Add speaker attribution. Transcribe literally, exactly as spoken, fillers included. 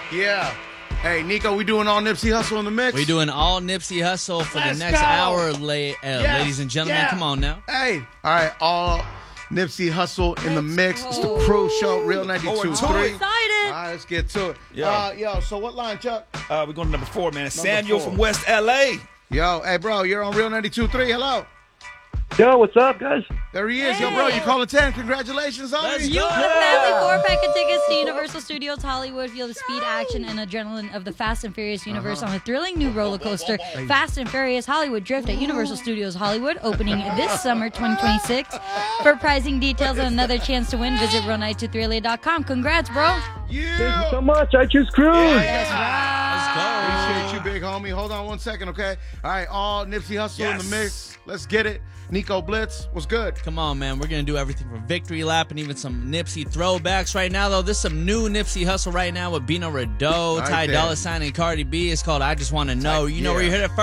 Speaker 1: Yeah. Hey, Nico, we doing all Nipsey Hussle in the mix?
Speaker 2: We doing all Nipsey Hussle for
Speaker 1: Let's
Speaker 2: the next
Speaker 1: go.
Speaker 2: hour, la- uh,
Speaker 1: Yes.
Speaker 2: ladies and gentlemen.
Speaker 1: Yeah.
Speaker 2: Come on now.
Speaker 1: Hey, all right, all Nipsey Hussle in the mix. It's the Crew Show, Real ninety-two
Speaker 3: Forward to
Speaker 1: three.
Speaker 3: it.
Speaker 1: All
Speaker 4: Excited.
Speaker 1: right, let's get to it.
Speaker 3: Yo.
Speaker 1: Uh, yo, so what line, Chuck?
Speaker 3: Uh, we're going to number four, man. Samuel
Speaker 1: four.
Speaker 3: from West L A.
Speaker 1: Yo, hey, bro, you're on Real ninety-two three. Hello.
Speaker 5: Yo, what's up, guys?
Speaker 1: There he is. Yo, bro, you calling ten. Congratulations on
Speaker 2: Let's
Speaker 1: you.
Speaker 2: go.
Speaker 4: You won a family four-pack of tickets to Universal Studios Hollywood. Feel the speed, action, and adrenaline of the Fast and Furious universe on a thrilling new roller coaster, Fast and Furious Hollywood Drift at Universal Studios Hollywood, opening this summer, twenty twenty-six. For pricing details and another chance to win, visit real nine two three L A dot com. Congrats, bro.
Speaker 5: Thank you
Speaker 1: Yeah.
Speaker 5: so much. I choose Cruise.
Speaker 4: That's right.
Speaker 1: Appreciate you, big homie. Hold on one second, okay? All right, all Nipsey Hussle in the
Speaker 3: Yes.
Speaker 1: mix. Let's get it. Nico Blitz, what's good?
Speaker 2: Come on, man. We're going to do everything from Victory Lap and even some Nipsey throwbacks right now, though. This is some new Nipsey Hustle right now with Bino Rideau,
Speaker 1: Right
Speaker 2: Ty
Speaker 1: there.
Speaker 2: Dolla Sign, and Cardi B. It's called I Just Want to Know. You know where
Speaker 1: yeah.
Speaker 2: you heard it first.